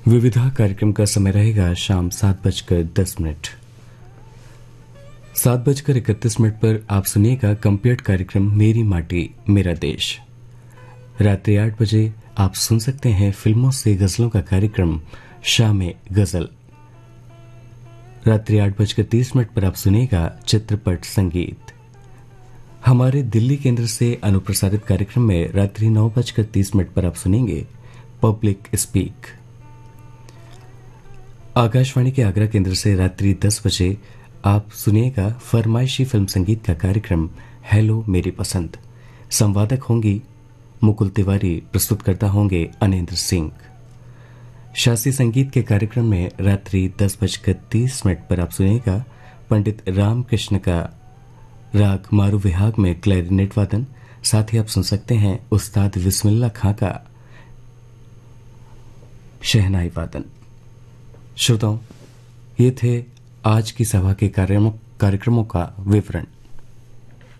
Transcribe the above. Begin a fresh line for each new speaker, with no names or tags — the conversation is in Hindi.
विविधा कार्यक्रम का समय रहेगा शाम 7:10। 7:31 पर आप सुनिएगा कंप्लीट कार्यक्रम मेरी माटी मेरा देश। रात्रि 8 बजे आप सुन सकते हैं फिल्मों से गजलों का कार्यक्रम शाम गजल। रात्रि 8:30 पर आप सुनिएगा चित्रपट संगीत। हमारे दिल्ली केंद्र से अनुप्रसारित कार्यक्रम में रात्रि 9:30 पर आप सुनेंगे पब्लिक स्पीक। आकाशवाणी के आगरा केंद्र से रात्रि 10 बजे आप सुनिएगा फरमाइशी फिल्म संगीत का कार्यक्रम हेलो मेरी पसंद। संवादक होंगी मुकुल तिवारी, प्रस्तुतकर्ता होंगे अनिंद्र सिंह। शास्त्रीय संगीत के कार्यक्रम में रात्रि 10:30 पर आप सुनिएगा पंडित रामकृष्ण का राग मारू विहाग में क्लैरिनेट वादन। साथ ही आप सुन सकते हैं उस्ताद बिस्मिल्लाह खां का शहनाई वादन। श्रोताओं, ये थे आज की सभा के कार्यक्रमों का विवरण।